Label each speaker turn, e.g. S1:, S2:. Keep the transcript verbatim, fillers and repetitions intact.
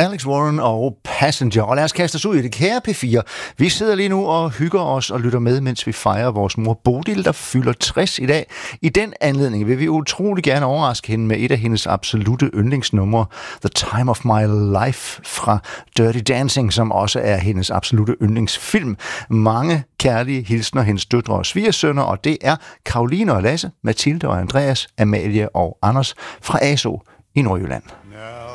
S1: Alex Warren og Passenger. Og lad os kaste os ud i det kære P fire. Vi sidder lige nu og hygger os og lytter med, mens vi fejrer vores mor Bodil, der fylder tres i dag. I den anledning vil vi utrolig gerne overraske hende med et af hendes absolute yndlingsnumre, The Time of My Life fra Dirty Dancing, som også er hendes absolute yndlingsfilm. Mange kærlige hilsner hendes døtre og svigersønner, og det er Karoline og Lasse, Mathilde og Andreas, Amalie og Anders fra A S O i Nordjylland.